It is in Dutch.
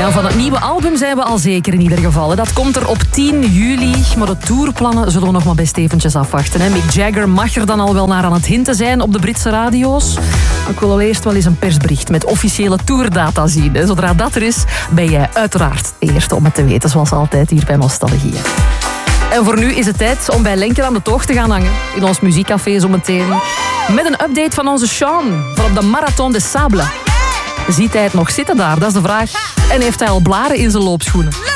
Ja, van het nieuwe album zijn we al zeker in ieder geval. Dat komt er op 10 juli. Maar de tourplannen zullen we nog maar best eventjes afwachten. Mick Jagger mag er dan al wel naar aan het hinten zijn op de Britse radio's. Ik wil al eerst wel eens een persbericht met officiële tourdata zien. Zodra dat er is, ben jij uiteraard de eerste om het te weten. Zoals altijd hier bij Nostalgie. En voor nu is het tijd om bij Lenker aan de toog te gaan hangen. In ons muziekcafé zometeen. Met een update van onze Sean. Van op de Marathon des Sables. Ziet hij het nog zitten daar? Dat is de vraag. En heeft hij al blaren in zijn loopschoenen?